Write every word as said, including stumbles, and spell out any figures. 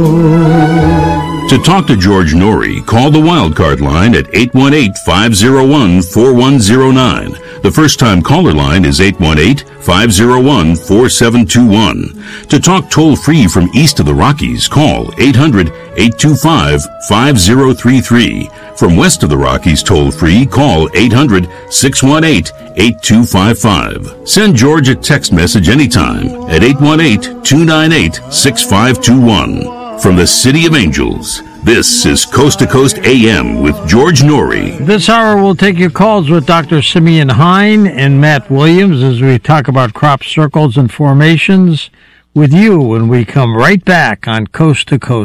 To talk to George Norrie, call the Wildcard line at eight one eight, five oh one, four one oh nine. The first-time caller line is eight one eight, five oh one, four seven two one. To talk toll-free from east of the Rockies, call eight hundred, eight two five, five oh three three. From west of the Rockies toll-free, call eight hundred, six one eight, eight two five five. Send George a text message anytime at eight one eight, two nine eight, six five two one. From the City of Angels, this is Coast to Coast A M with George Norrie. This hour we'll take your calls with Doctor Simeon Hine and Matt Williams as we talk about crop circles and formations with you when we come right back on Coast to Coast.